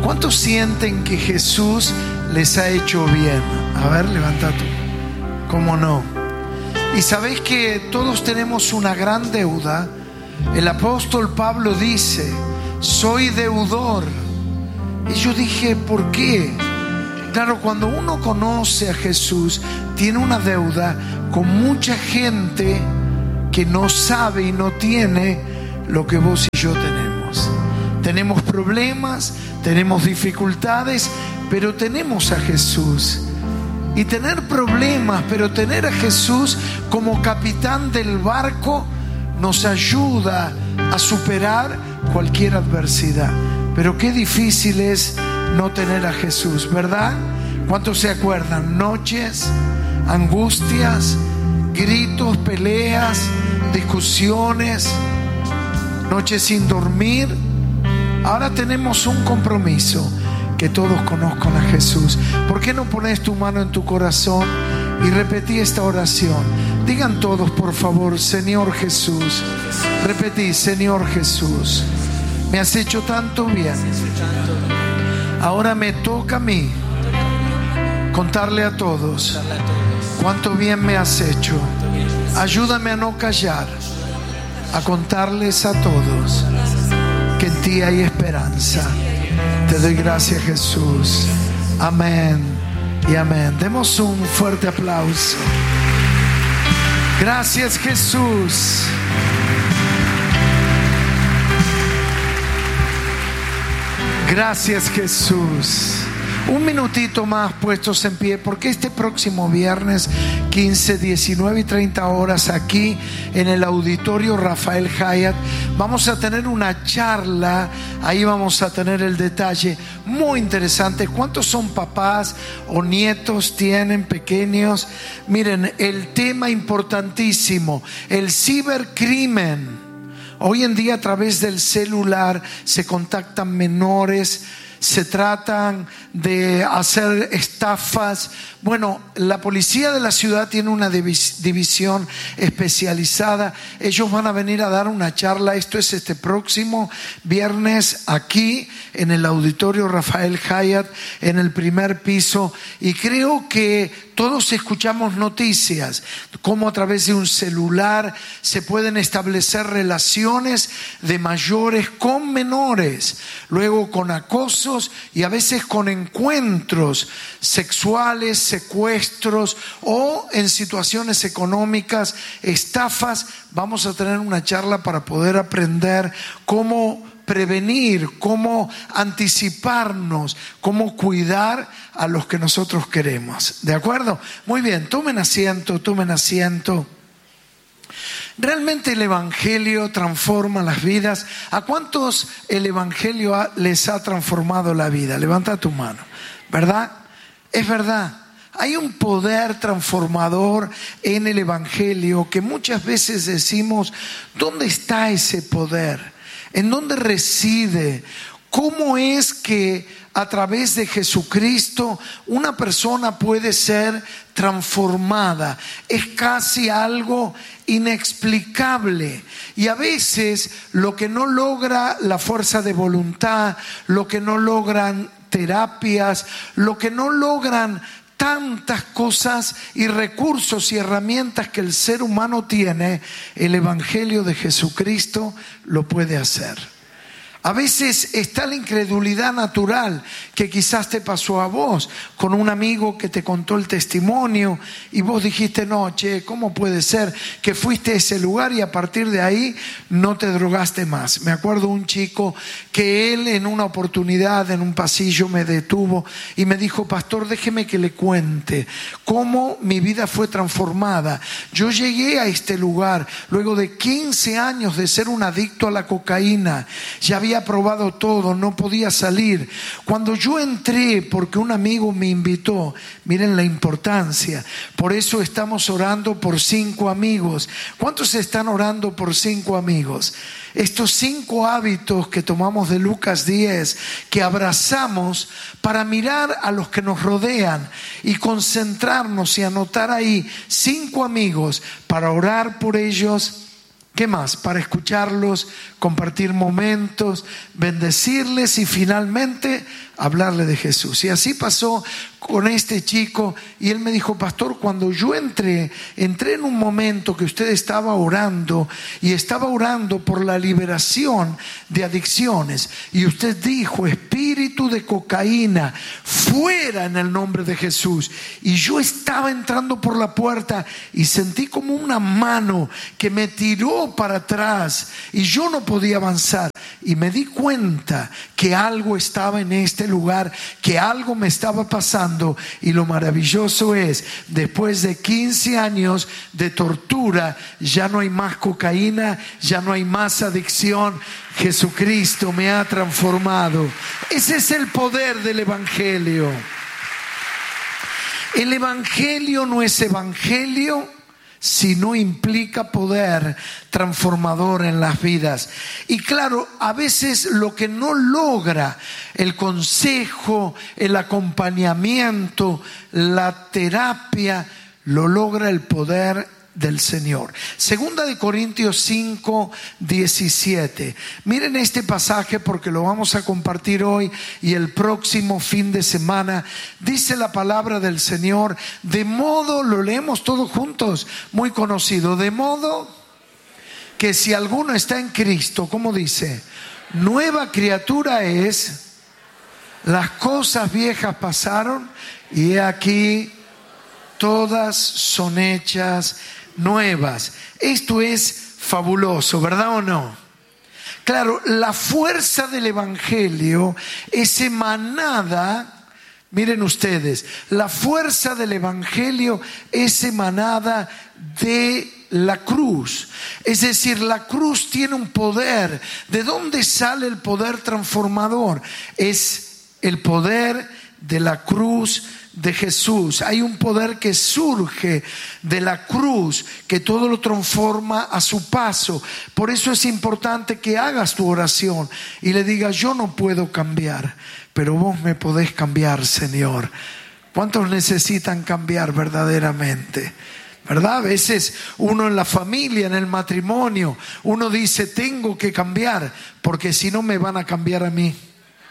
¿Cuántos sienten que Jesús les ha hecho bien? A ver, levanta tú. ¿Cómo no? Y sabéis que todos tenemos una gran deuda. El apóstol Pablo dice: soy deudor. Y yo dije, ¿por qué? Claro, cuando uno conoce a Jesús, tiene una deuda con mucha gente que no sabe y no tiene lo que vos y yo tenemos. Tenemos problemas, tenemos dificultades, pero tenemos a Jesús. Y tener problemas, pero tener a Jesús como capitán del barco, nos ayuda a superar cualquier adversidad. Pero qué difícil es no tener a Jesús, ¿verdad? ¿Cuántos se acuerdan? Noches, angustias, gritos, peleas, discusiones, noches sin dormir. Ahora tenemos un compromiso: que todos conozcan a Jesús. ¿Por qué no pones tu mano en tu corazón y repetí esta oración? Digan todos, por favor: Señor Jesús. Repetí: Señor Jesús, me has hecho tanto bien. Ahora me toca a mí contarle a todos cuánto bien me has hecho. Ayúdame a no callar, a contarles a todos que en ti hay esperanza. Te doy gracias, Jesús. Amén y amén. Demos un fuerte aplauso. Gracias, Jesús. Gracias, Jesús. Un minutito más puestos en pie, porque este próximo viernes 15, 19 y 30 horas aquí en el auditorio Rafael Hyatt vamos a tener una charla. Ahí vamos a tener el detalle muy interesante. ¿Cuántos son papás o nietos tienen pequeños? Miren, el tema importantísimo: el cibercrimen. Hoy en día a través del celular se contactan menores, se tratan de hacer estafas. Bueno, la policía de la ciudad tiene una división especializada. Ellos van a venir a dar una charla. Esto es este próximo viernes aquí en el auditorio Rafael Hyatt, en el primer piso. Y creo que todos escuchamos noticias, cómo a través de un celular se pueden establecer relaciones de mayores con menores, luego con acosos y a veces con encuentros sexuales, secuestros o en situaciones económicas, estafas. Vamos a tener una charla para poder aprender cómo prevenir, cómo anticiparnos, cómo cuidar a los que nosotros queremos. ¿De acuerdo? Muy bien, tomen asiento, tomen asiento. Realmente el Evangelio transforma las vidas. ¿A cuántos el Evangelio les ha transformado la vida? Levanta tu mano, ¿verdad? Es verdad. Hay un poder transformador en el Evangelio que muchas veces decimos: ¿dónde está ese poder? ¿En dónde reside? ¿Cómo es que a través de Jesucristo una persona puede ser transformada? Es casi algo inexplicable. Y a veces lo que no logra la fuerza de voluntad, lo que no logran terapias, lo que no logran tantas cosas y recursos y herramientas que el ser humano tiene, el Evangelio de Jesucristo lo puede hacer. A veces está la incredulidad natural que quizás te pasó a vos con un amigo que te contó el testimonio y vos dijiste: no, che, ¿cómo puede ser que fuiste a ese lugar y a partir de ahí no te drogaste más? Me acuerdo un chico que él en una oportunidad en un pasillo me detuvo y me dijo: pastor, déjeme que le cuente cómo mi vida fue transformada. Yo llegué a este lugar luego de 15 años de ser un adicto a la cocaína. Ya había probado todo, no podía salir. Cuando yo entré, porque un amigo me invitó, miren la importancia. Por eso estamos orando por 5 amigos. ¿Cuántos están orando por 5 amigos? Estos 5 hábitos que tomamos de Lucas 10, que abrazamos para mirar a los que nos rodean y concentrarnos y anotar ahí 5 amigos para orar por ellos ¿Qué más? Para escucharlos, compartir momentos, bendecirles y finalmente hablarle de Jesús. Y así pasó con este chico, y él me dijo: pastor, cuando yo entré en un momento que usted estaba orando, y estaba orando por la liberación de adicciones, y usted dijo: espíritu de cocaína, fuera en el nombre de Jesús. Y yo estaba entrando por la puerta y sentí como una mano que me tiró para atrás y yo no podía avanzar, y me di cuenta que algo estaba en este lugar, que algo me estaba pasando. Y lo maravilloso es, después de 15 años de tortura, ya no hay más cocaína, ya no hay más adicción. Jesucristo me ha transformado. Ese es el poder del Evangelio. El Evangelio no es evangelio si no implica poder transformador en las vidas. Y claro, a veces lo que no logra el consejo, el acompañamiento, la terapia, lo logra el poder del Señor. Segunda de Corintios 5:17. Miren este pasaje porque lo vamos a compartir hoy y el próximo fin de semana. Dice la palabra del Señor, de modo, lo leemos todos juntos, muy conocido: de modo que si alguno está en Cristo, ¿cómo dice? Nueva criatura es, las cosas viejas pasaron y he aquí todas son hechas nuevas. Esto es fabuloso, ¿verdad o no? Claro, la fuerza del Evangelio es emanada, miren ustedes, la fuerza del Evangelio es emanada de la cruz. Es decir, la cruz tiene un poder. ¿De dónde sale el poder transformador? Es el poder de la cruz de Jesús. Hay un poder que surge de la cruz, que todo lo transforma a su paso. Por eso es importante que hagas tu oración y le digas: yo no puedo cambiar, pero vos me podés cambiar, Señor. ¿Cuántos necesitan cambiar verdaderamente? ¿Verdad? A veces uno en la familia, en el matrimonio, uno dice: tengo que cambiar porque si no me van a cambiar a mí.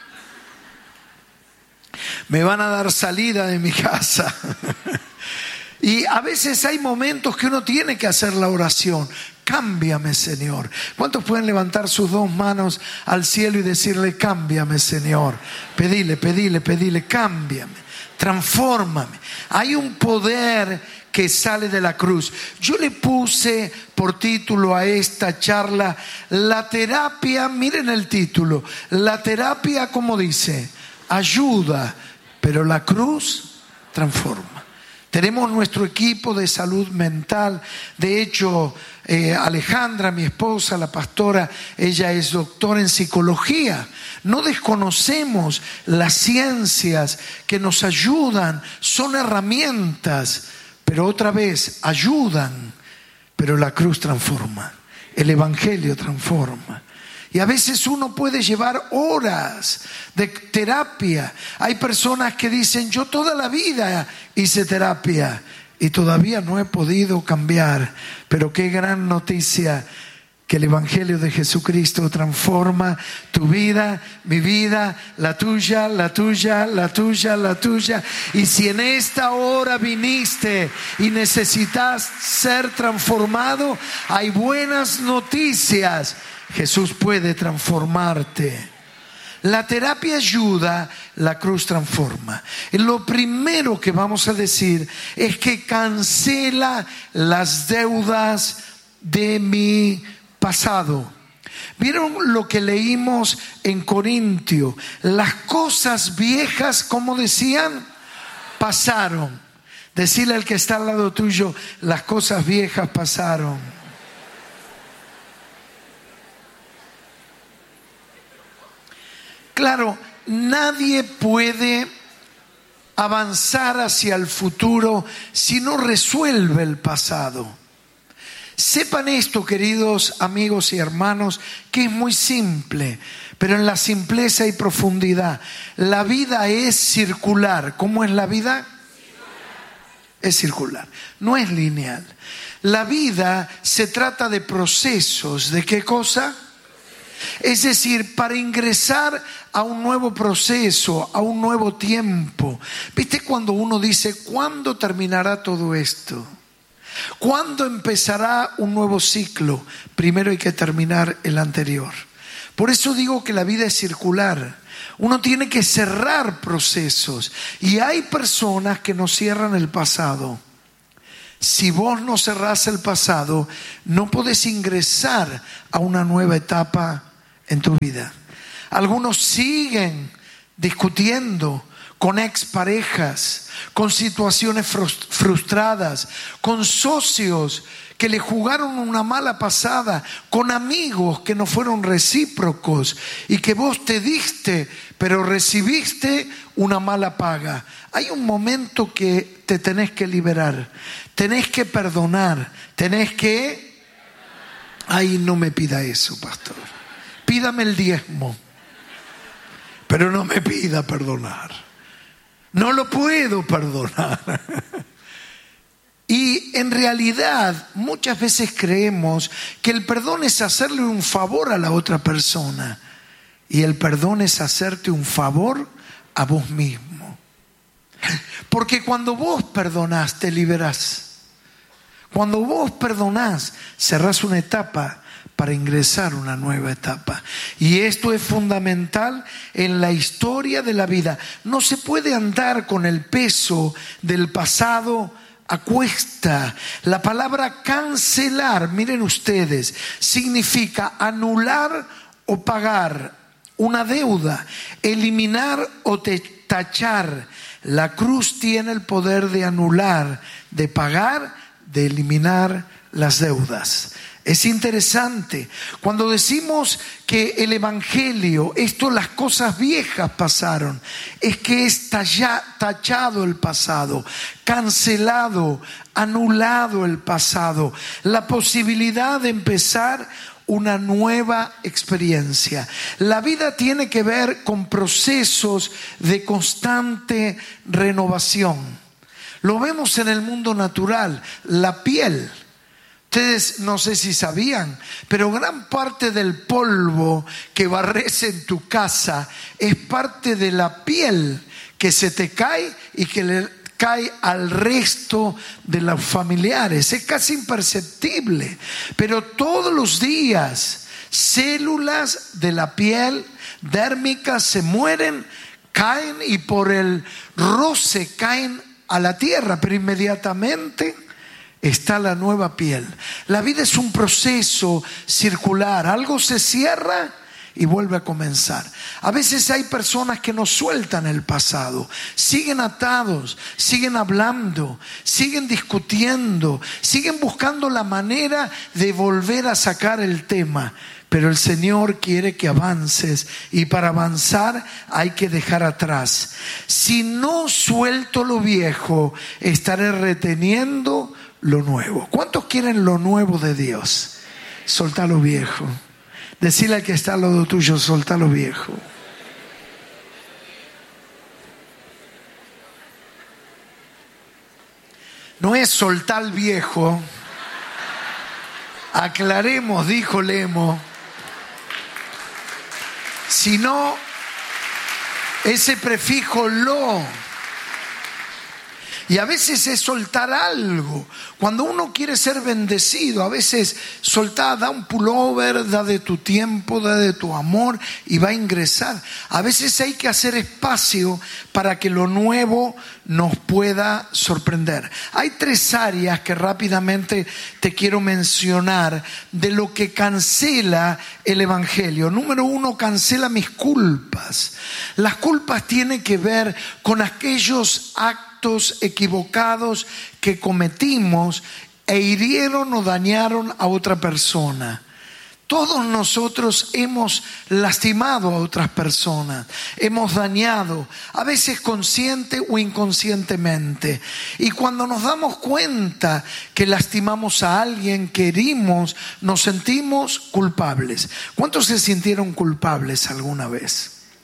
Me van a dar salida de mi casa. Y a veces hay momentos que uno tiene que hacer la oración: cámbiame, Señor. ¿Cuántos pueden levantar sus dos manos al cielo y decirle: cámbiame, Señor? Pedile, cámbiame, transfórmame. Hay un poder que sale de la cruz. Yo le puse por título a esta charla: la terapia, miren el título, la terapia, ¿cómo dice? Ayuda, pero la cruz transforma. Tenemos nuestro equipo de salud mental. De hecho, Alejandra, mi esposa, la pastora, ella es doctora en psicología. No desconocemos las ciencias que nos ayudan, son herramientas, pero otra vez ayudan, pero la cruz transforma, el Evangelio transforma. Y a veces uno puede llevar horas de terapia. Hay personas que dicen: yo toda la vida hice terapia y todavía no he podido cambiar. Pero qué gran noticia que el Evangelio de Jesucristo transforma tu vida, mi vida, la tuya, la tuya, la tuya, la tuya. Y si en esta hora viniste y necesitas ser transformado, hay buenas noticias. Jesús puede transformarte. La terapia ayuda, la cruz transforma. Y lo primero que vamos a decir es que cancela las deudas de mi pasado. ¿Vieron lo que leímos en Corintio? Las cosas viejas, ¿cómo decían? Pasaron. Decirle al que está al lado tuyo: las cosas viejas pasaron. Claro, nadie puede avanzar hacia el futuro si no resuelve el pasado. Sepan esto, queridos amigos y hermanos, que es muy simple, pero en la simpleza hay profundidad. La vida es circular. ¿Cómo es la vida? es circular, no es lineal. La vida se trata de procesos. ¿De qué cosa? Es decir, para ingresar a un nuevo proceso, a un nuevo tiempo. ¿Viste cuando uno dice, ¿cuándo terminará todo esto? ¿Cuándo empezará un nuevo ciclo? Primero hay que terminar el anterior. Por eso digo que la vida es circular. Uno tiene que cerrar procesos. Y hay personas que no cierran el pasado. Si vos no cerrás el pasado, no podés ingresar a una nueva etapa en tu vida. Algunos siguen discutiendo con exparejas, con situaciones frustradas, con socios que le jugaron una mala pasada, con amigos que no fueron recíprocos y que vos te diste, pero recibiste una mala paga. Hay un momento que te tenés que liberar, tenés que perdonar, tenés que... Ay, no me pida eso, pastor. Pídame el diezmo, pero no me pida perdonar. No lo puedo perdonar. Y en realidad muchas veces creemos que el perdón es hacerle un favor a la otra persona. Y el perdón es hacerte un favor a vos mismo. Porque cuando vos perdonás, te liberás. Cuando vos perdonás, cerrás una etapa para ingresar a una nueva etapa. Y esto es fundamental en la historia de la vida. No se puede andar con el peso del pasado a cuesta. La palabra cancelar, miren ustedes, significa anular o pagar una deuda, eliminar o tachar. La cruz tiene el poder de anular, de pagar, de eliminar las deudas. Es interesante, cuando decimos que el evangelio, las cosas viejas pasaron, es que es tachado el pasado, cancelado, anulado el pasado, la posibilidad de empezar una nueva experiencia. La vida tiene que ver con procesos de constante renovación. Lo vemos en el mundo natural, la piel. Ustedes no sé si sabían, pero gran parte del polvo que barres en tu casa es parte de la piel que se te cae y que le cae al resto de los familiares. Es casi imperceptible, pero todos los días células de la piel dérmica se mueren, caen y por el roce caen a la tierra, pero inmediatamente está la nueva piel. La vida es un proceso circular. Algo se cierra y vuelve a comenzar. A veces hay personas que no sueltan el pasado, siguen atados, siguen hablando, siguen discutiendo, siguen buscando la manera de volver a sacar el tema. Pero el Señor quiere que avances, y para avanzar hay que dejar atrás. Si no suelto lo viejo, estaré reteniendo lo nuevo. ¿Cuántos quieren lo nuevo de Dios? Soltá lo viejo. Decirle al que está al lado tuyo, soltá lo viejo. No es soltar el viejo. Aclaremos, dijo Lemo. Sino ese prefijo lo. Y a veces es soltar algo. Cuando uno quiere ser bendecido, a veces soltar, da un pullover, da de tu tiempo, da de tu amor y va a ingresar. A veces hay que hacer espacio para que lo nuevo nos pueda sorprender. Hay 3 áreas que rápidamente te quiero mencionar de lo que cancela el evangelio. Número 1, cancela mis culpas. Las culpas tienen que ver con aquellos actos equivocados que cometimos e hirieron o dañaron a otra persona. Todos nosotros hemos lastimado a otras personas, hemos dañado, a veces consciente o inconscientemente. Y cuando nos damos cuenta que lastimamos a alguien, que herimos, nos sentimos culpables. ¿Cuántos se sintieron culpables alguna vez?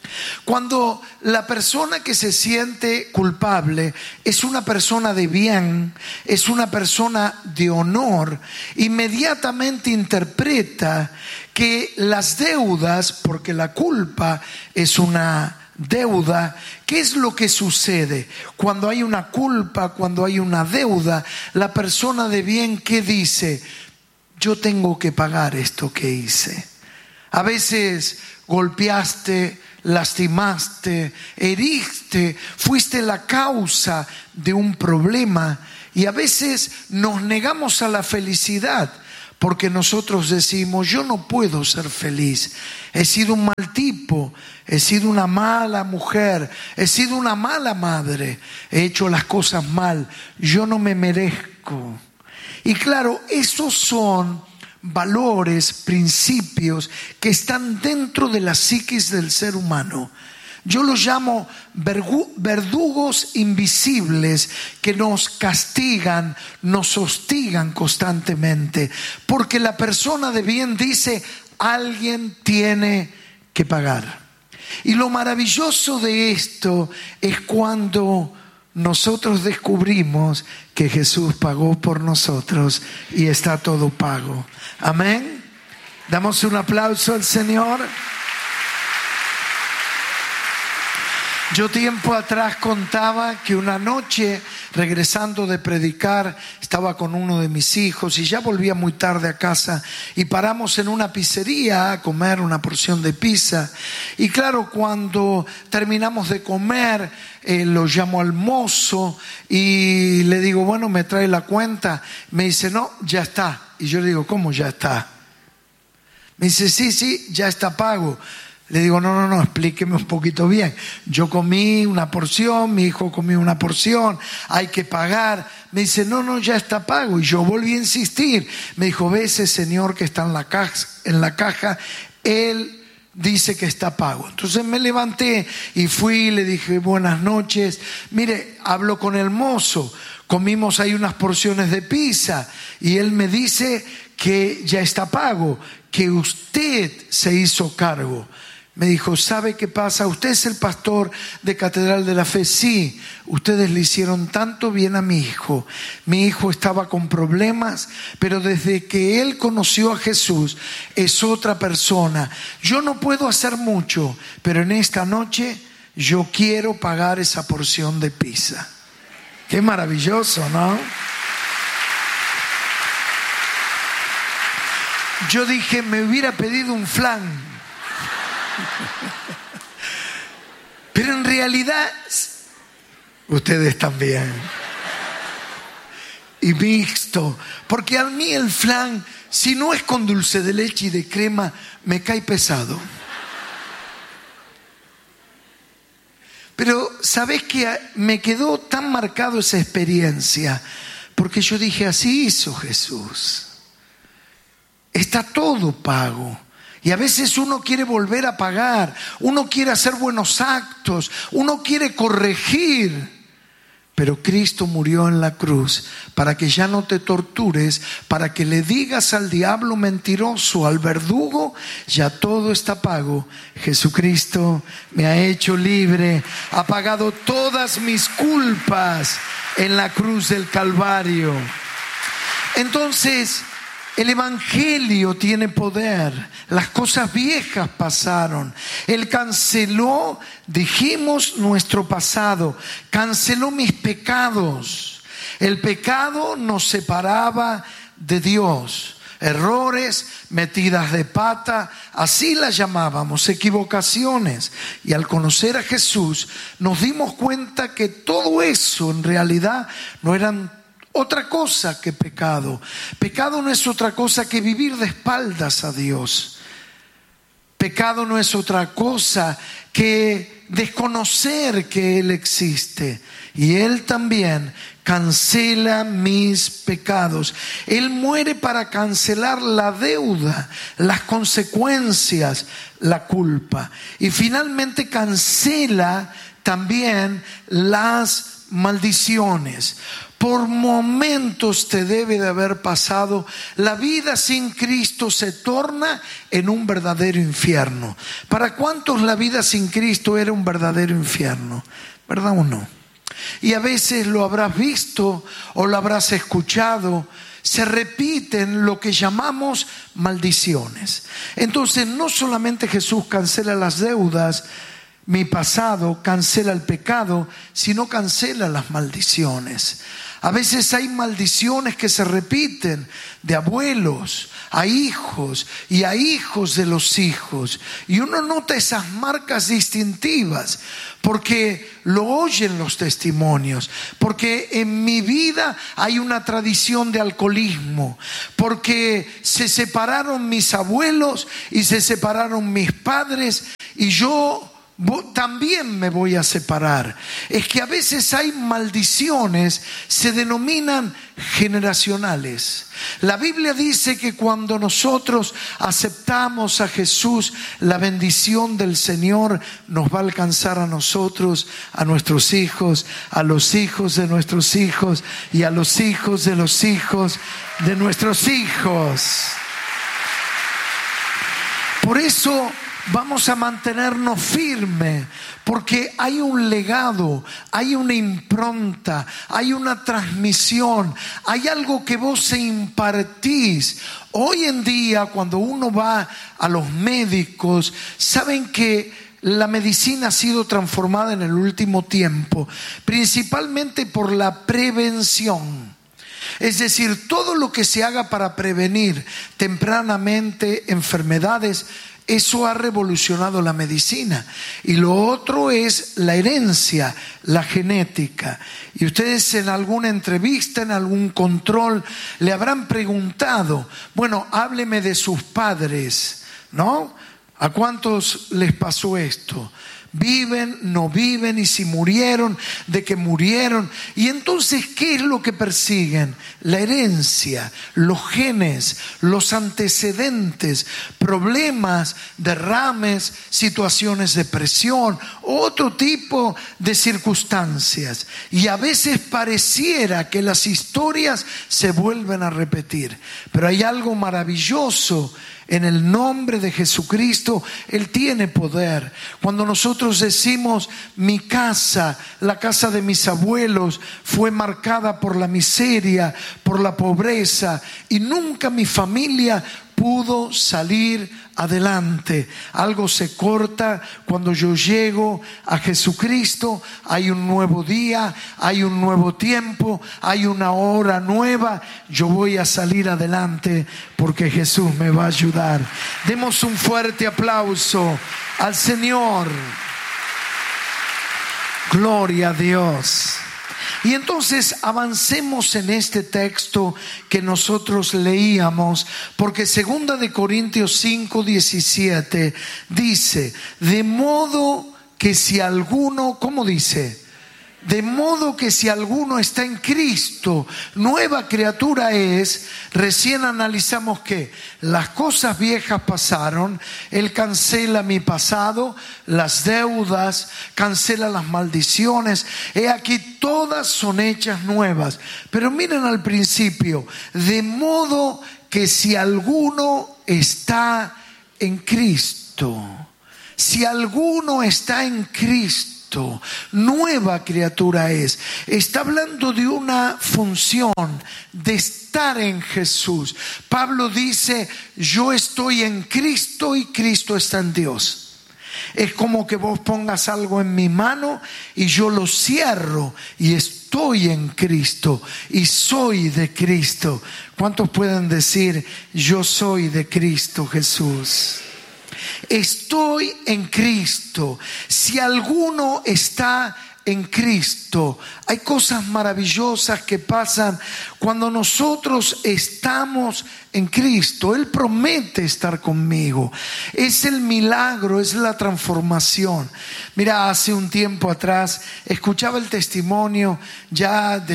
Cuando la persona que se siente culpable es una persona de bien, es una persona de honor, inmediatamente interpreta que las deudas, porque la culpa es una deuda. ¿Qué es lo que sucede? Cuando hay una culpa, cuando hay una deuda, la persona de bien, ¿qué dice? Yo tengo que pagar esto que hice. A veces golpeaste, lastimaste, heriste, fuiste la causa de un problema, y a veces nos negamos a la felicidad porque nosotros decimos: yo no puedo ser feliz, he sido un mal tipo, he sido una mala mujer, he sido una mala madre, he hecho las cosas mal, yo no me merezco. Y claro, esos son valores, principios que están dentro de la psiquis del ser humano. Yo los llamo verdugos invisibles que nos castigan, nos hostigan constantemente, porque la persona de bien dice: alguien tiene que pagar. Y lo maravilloso de esto es cuando nosotros descubrimos que Jesús pagó por nosotros y está todo pago. Amén. Damos un aplauso al Señor. Yo tiempo atrás contaba que una noche, regresando de predicar, estaba con uno de mis hijos y ya volvía muy tarde a casa, y paramos en una pizzería a comer una porción de pizza. Y claro, cuando terminamos de comer, lo llamo al mozo y le digo: bueno, ¿me trae la cuenta? Me dice: no, ya está. Y yo le digo: ¿cómo ya está? Me dice: sí, ya está pago. Le digo: no, explíqueme un poquito bien. Yo comí una porción, mi hijo comió una porción, hay que pagar. Me dice: no, ya está pago. Y yo volví a insistir. Me dijo: ve ese señor que está en la caja, él dice que está pago. Entonces me levanté y fui, le dije: buenas noches. Mire, hablo con el mozo, comimos ahí unas porciones de pizza y él me dice que ya está pago, que usted se hizo cargo. Me dijo: ¿sabe qué pasa? Usted es el pastor de Catedral de la Fe. Sí, ustedes le hicieron tanto bien a mi hijo. Mi hijo estaba con problemas, pero desde que él conoció a Jesús es otra persona. Yo no puedo hacer mucho, pero en esta noche yo quiero pagar esa porción de pizza. Qué maravilloso, ¿no? Yo dije: me hubiera pedido un flan. Pero en realidad, ustedes también. Y mixto, porque a mí el flan, si no es con dulce de leche y de crema, me cae pesado. Pero ¿sabés qué? Me quedó tan marcado esa experiencia, porque yo dije: así hizo Jesús. Está todo pago. Y a veces uno quiere volver a pagar, uno quiere hacer buenos actos, uno quiere corregir. Pero Cristo murió en la cruz para que ya no te tortures, para que le digas al diablo mentiroso, al verdugo: ya todo está pago. Jesucristo me ha hecho libre, ha pagado todas mis culpas en la cruz del Calvario. Entonces, el Evangelio tiene poder. Las cosas viejas pasaron. Él canceló, dijimos, nuestro pasado. Canceló mis pecados. El pecado nos separaba de Dios. Errores, metidas de pata, así las llamábamos, equivocaciones. Y al conocer a Jesús, nos dimos cuenta que todo eso en realidad no eran otra cosa que pecado. Pecado no es otra cosa que vivir de espaldas a Dios. Pecado no es otra cosa que desconocer que Él existe. Y Él también cancela mis pecados. Él muere para cancelar la deuda, las consecuencias, la culpa. Y finalmente cancela también las maldiciones. por momentos te debe de haber pasado, la vida sin Cristo se torna en un verdadero infierno. ¿Para cuántos la vida sin Cristo era un verdadero infierno? ¿Verdad o no? Y a veces lo habrás visto o lo habrás escuchado. Se repiten lo que llamamos maldiciones. Entonces no solamente Jesús cancela las deudas, mi pasado, cancela el pecado, sino cancela las maldiciones. A veces hay maldiciones que se repiten de abuelos a hijos y a hijos de los hijos. Y uno nota esas marcas distintivas porque lo oyen los testimonios, porque en mi vida hay una tradición de alcoholismo, porque se separaron mis abuelos y se separaron mis padres y yo también me voy a separar. Es que a veces hay maldiciones, se denominan generacionales. La Biblia dice que cuando nosotros aceptamos a Jesús, la bendición del Señor nos va a alcanzar a nosotros, a nuestros hijos, a los hijos de nuestros hijos y a los hijos de los hijos de nuestros hijos. Por eso vamos a mantenernos firmes, porque hay un legado, hay una impronta, hay una transmisión, hay algo que vos impartís. Hoy en día, cuando uno va a los médicos, saben que la medicina ha sido transformada en el último tiempo, principalmente por la prevención. Es decir, todo lo que se haga para prevenir tempranamente enfermedades, eso ha revolucionado la medicina. Y lo otro es la herencia, la genética. Y ustedes en alguna entrevista, en algún control, le habrán preguntado, bueno, hábleme de sus padres, ¿no? ¿A cuántos les pasó esto? ¿Viven, no viven? Y si murieron, ¿de qué murieron? Y entonces, ¿qué es lo que persiguen? La herencia, los genes, los antecedentes, problemas, derrames, situaciones de presión, otro tipo de circunstancias. Y a veces pareciera que las historias se vuelven a repetir. Pero hay algo maravilloso. En el nombre de Jesucristo, Él tiene poder. Cuando nosotros decimos, mi casa, la casa de mis abuelos, fue marcada por la miseria, por la pobreza, y nunca mi familia pudo salir adelante. Algo se corta cuando yo llego a Jesucristo. Hay un nuevo día, hay un nuevo tiempo, hay una hora nueva. Yo voy a salir adelante porque Jesús me va a ayudar. Demos un fuerte aplauso al Señor. Gloria a Dios. Y entonces avancemos en este texto que nosotros leíamos, porque 2 de Corintios 5:17 dice, de modo que si alguno, ¿cómo dice? De modo que si alguno está en Cristo, nueva criatura es. Recién analizamos que las cosas viejas pasaron. Él cancela mi pasado, las deudas, cancela las maldiciones. He aquí todas son hechas nuevas. Pero miren al principio, de modo que si alguno está en Cristo, si alguno está en Cristo, nueva criatura es. Está hablando de una función, de estar en Jesús. Pablo dice, yo estoy en Cristo y Cristo está en Dios. Es como que vos pongas algo en mi mano y yo lo cierro y estoy en Cristo y soy de Cristo. ¿Cuántos pueden decir, yo soy de Cristo Jesús? Estoy en Cristo. Si alguno está en Cristo, hay cosas maravillosas que pasan cuando nosotros estamos en Cristo. Él promete estar conmigo. Es el milagro, es la transformación. Mira, hace un tiempo atrás escuchaba el testimonio ya de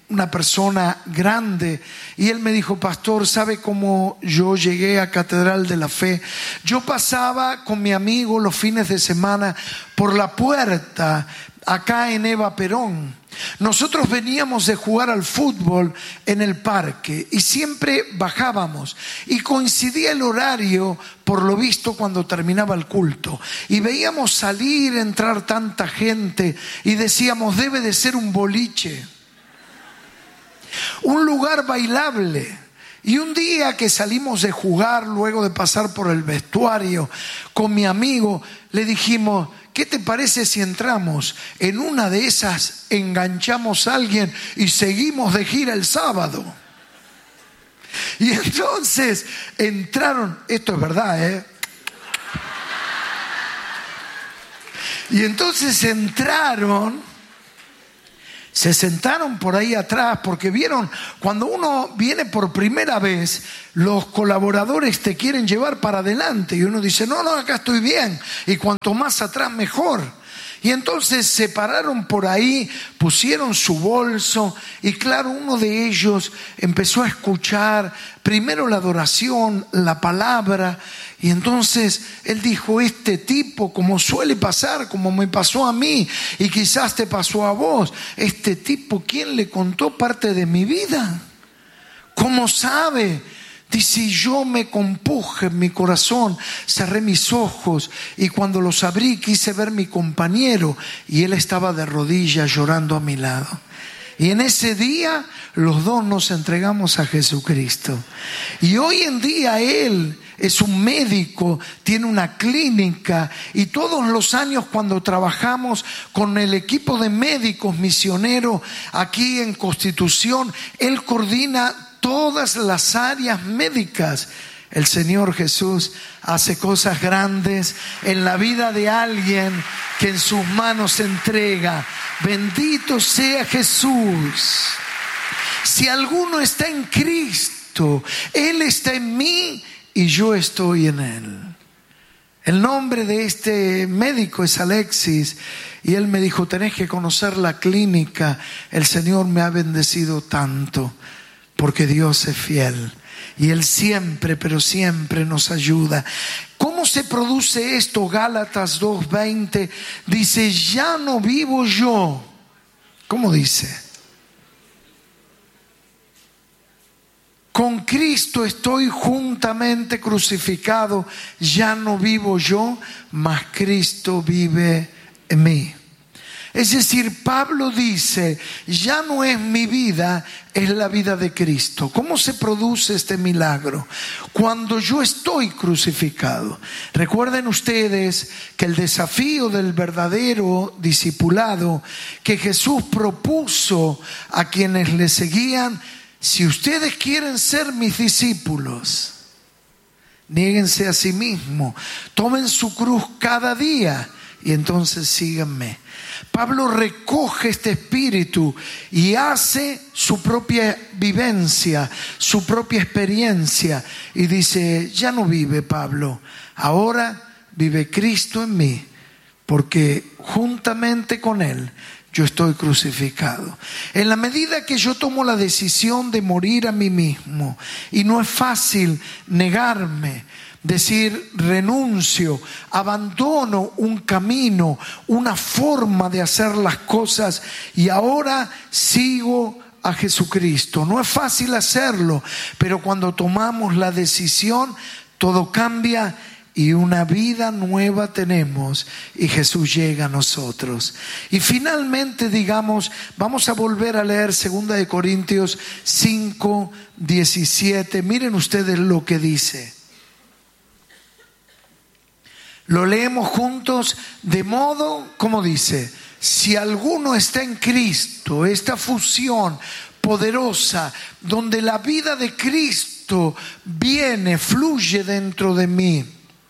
una persona grande, y él me dijo: pastor, ¿sabe cómo yo llegué a Catedral de la Fe? Yo pasaba con mi amigo los fines de semana por la puerta acá en Eva Perón. Nosotros veníamos de jugar al fútbol en el parque y siempre bajábamos, y coincidía el horario, por lo visto, cuando terminaba el culto, y veíamos salir, entrar tanta gente, y decíamos: debe de ser un boliche, un lugar bailable. Y un día que salimos de jugar, luego de pasar por el vestuario con mi amigo, le dijimos: ¿qué te parece si entramos en una de esas, enganchamos a alguien y seguimos de gira el sábado? Y entonces entraron, esto es verdad, y entonces entraron, se sentaron por ahí atrás, porque vieron, cuando uno viene por primera vez, los colaboradores te quieren llevar para adelante, y uno dice: no, acá estoy bien, y cuanto más atrás mejor. Y entonces se pararon por ahí, pusieron su bolso, y claro, uno de ellos empezó a escuchar primero la adoración, la palabra, y entonces él dijo: este tipo, como suele pasar, como me pasó a mí y quizás te pasó a vos, este tipo, ¿quién le contó parte de mi vida? ¿Cómo sabe? Dice: yo me compuje en mi corazón, cerré mis ojos, y cuando los abrí quise ver mi compañero, y él estaba de rodillas llorando a mi lado. Y en ese día los dos nos entregamos a Jesucristo. Y hoy en día él es un médico, tiene una clínica, y todos los años, cuando trabajamos con el equipo de médicos misioneros aquí en Constitución, él coordina todas las áreas médicas. El Señor Jesús hace cosas grandes en la vida de alguien que en sus manos se entrega. Bendito sea Jesús. Si alguno está en Cristo, Él está en mí y yo estoy en Él. El nombre de este médico es Alexis, y él me dijo: tenés que conocer la clínica, el Señor me ha bendecido tanto, porque Dios es fiel y Él siempre, pero siempre nos ayuda. ¿Cómo se produce esto? Gálatas 2:20 dice: ya no vivo yo. ¿Cómo dice? Con Cristo estoy juntamente crucificado, ya no vivo yo, mas Cristo vive en mí. Es decir, Pablo dice: ya no es mi vida, es la vida de Cristo. ¿Cómo se produce este milagro? Cuando yo estoy crucificado. Recuerden ustedes que el desafío del verdadero discipulado que Jesús propuso a quienes le seguían: si ustedes quieren ser mis discípulos, niéguense a sí mismos, tomen su cruz cada día y entonces síganme. Pablo recoge este espíritu y hace su propia vivencia, su propia experiencia, y dice: ya no vive Pablo, ahora vive Cristo en mí, porque juntamente con Él yo estoy crucificado. En la medida que yo tomo la decisión de morir a mí mismo, y no es fácil negarme, decir renuncio, abandono un camino, una forma de hacer las cosas, y ahora sigo a Jesucristo. No es fácil hacerlo, pero cuando tomamos la decisión, todo cambia y una vida nueva tenemos, y Jesús llega a nosotros. Y finalmente, digamos, vamos a volver a leer 2 Corintios 5:17. Miren ustedes lo que dice. Lo leemos juntos, de modo, como dice: si alguno está en Cristo, esta fusión poderosa donde la vida de Cristo viene, fluye dentro de mí,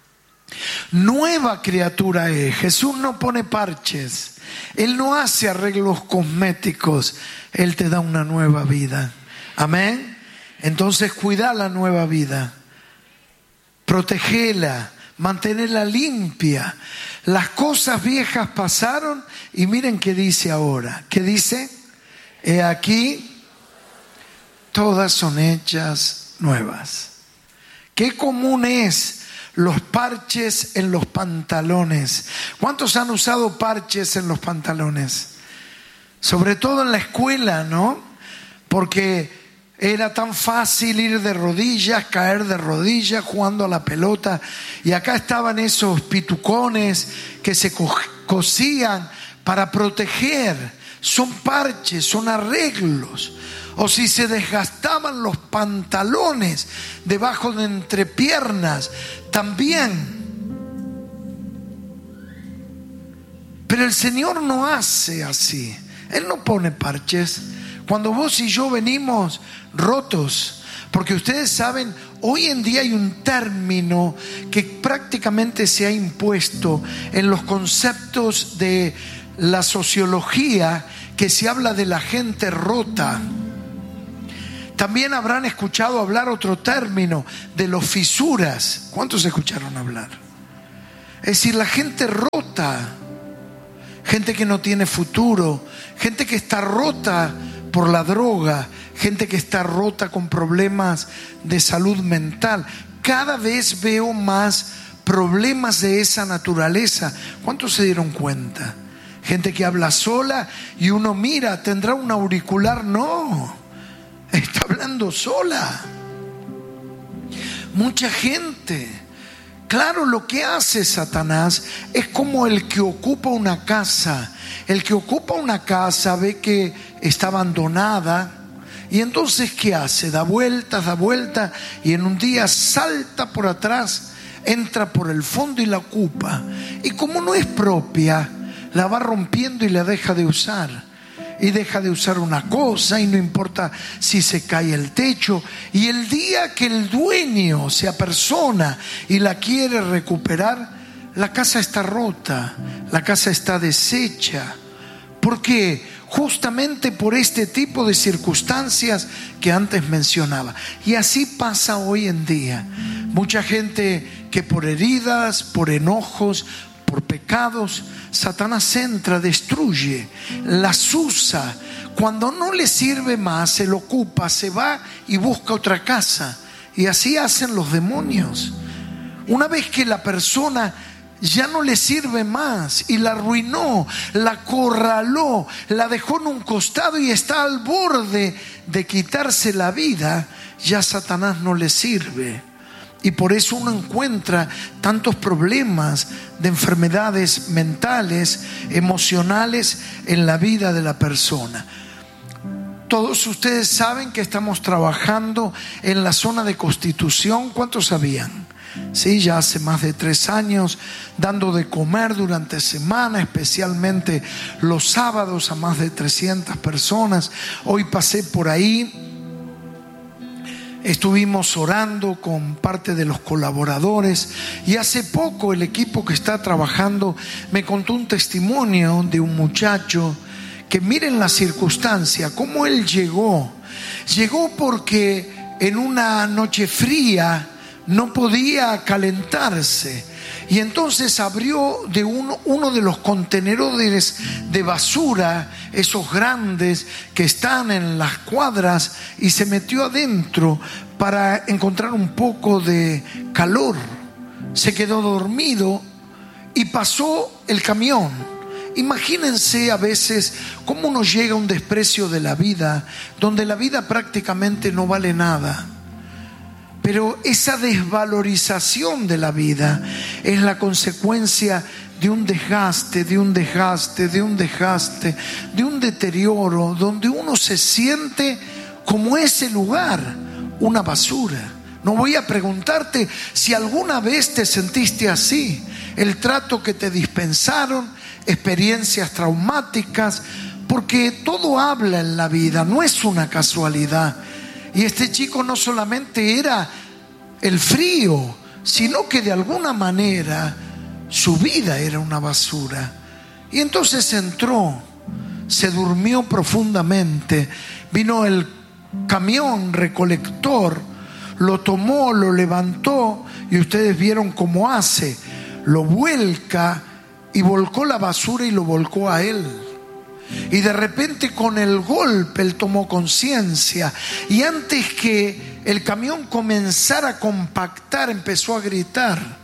nueva criatura es. Jesús no pone parches, Él no hace arreglos cosméticos, Él te da una nueva vida. Amén. Entonces cuida la nueva vida, protegela, mantenerla limpia. Las cosas viejas pasaron, y miren qué dice ahora. ¿Qué dice? He aquí, todas son hechas nuevas. Qué común es los parches en los pantalones. ¿Cuántos han usado parches en los pantalones? Sobre todo en la escuela, ¿no? Porque era tan fácil ir de rodillas, caer de rodillas jugando a la pelota. Y acá estaban esos pitucones que se cosían para proteger. Son parches, son arreglos. O si se desgastaban los pantalones debajo de entrepiernas, también. Pero el Señor no hace así. Él no pone parches. Cuando vos y yo venimos rotos, porque ustedes saben, hoy en día hay un término que prácticamente se ha impuesto en los conceptos de la sociología, que se habla de la gente rota. También habrán escuchado hablar otro término, de los fisuras. ¿Cuántos escucharon hablar? Es decir, la gente rota, gente que no tiene futuro, gente que está rota por la droga, gente que está rota con problemas de salud mental. Cada vez veo más problemas de esa naturaleza. ¿Cuántos se dieron cuenta? Gente que habla sola y uno mira, ¿tendrá un auricular? No, está hablando sola. Mucha gente. Claro, lo que hace Satanás es como el que ocupa una casa. El que ocupa una casa ve que está abandonada y entonces ¿qué hace? Da vueltas y en un día salta por atrás, entra por el fondo y la ocupa. Y como no es propia, la va rompiendo y la deja de usar. Y deja de usar una cosa y no importa si se cae el techo. Y el día que el dueño se apersona y la quiere recuperar, la casa está rota, la casa está deshecha. ¿Por qué? Justamente por este tipo de circunstancias que antes mencionaba. Y así pasa hoy en día. Mucha gente que por heridas, por enojos, por pecados, Satanás entra, destruye, las usa. Cuando no le sirve más, se lo ocupa, se va y busca otra casa. Y así hacen los demonios. Una vez que la persona ya no le sirve más y la arruinó, la acorraló, la dejó en un costado y está al borde de quitarse la vida, ya Satanás no le sirve. Y por eso uno encuentra tantos problemas de enfermedades mentales, emocionales en la vida de la persona. Todos ustedes saben que estamos trabajando en la zona de Constitución. ¿Cuántos sabían? Sí, ya hace más de 3 años, dando de comer durante semana, especialmente los sábados, a más de 300 personas. Hoy pasé por ahí. Estuvimos orando con parte de los colaboradores y hace poco el equipo que está trabajando me contó un testimonio de un muchacho que, miren la circunstancia, cómo él llegó porque en una noche fría no podía calentarse y entonces abrió de uno de los contenedores de basura, esos grandes que están en las cuadras, y se metió adentro para encontrar un poco de calor. Se quedó dormido y pasó el camión. Imagínense a veces cómo nos llega un desprecio de la vida, donde la vida prácticamente no vale nada. Pero esa desvalorización de la vida es la consecuencia de un desgaste, de un deterioro, donde uno se siente como ese lugar, una basura. No voy a preguntarte si alguna vez te sentiste así. El trato que te dispensaron, experiencias traumáticas, porque todo habla en la vida, no es una casualidad. Y este chico no solamente era el frío, sino que de alguna manera su vida era una basura. Y entonces entró, se durmió profundamente, vino el camión recolector, lo tomó, lo levantó y ustedes vieron cómo hace, lo vuelca y volcó la basura y lo volcó a él. Y de repente con el golpe él tomó conciencia, y antes que el camión comenzara a compactar empezó a gritar: